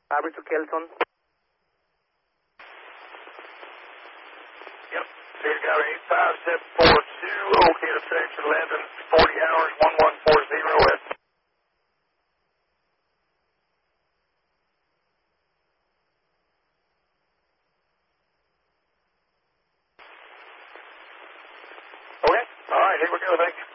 Average to Kelson. Yep. Sierra Tower 85742, okay to section 11, 40 hours, 1140 west. Okay, all right, here we go, thank you.